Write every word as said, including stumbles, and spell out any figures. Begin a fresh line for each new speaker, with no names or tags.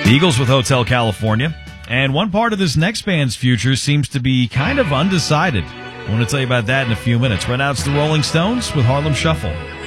Eagles with Hotel California. And one part of this next band's future seems to be kind of undecided. I want to tell you about that in a few minutes. Right now it's the Rolling Stones with Harlem Shuffle.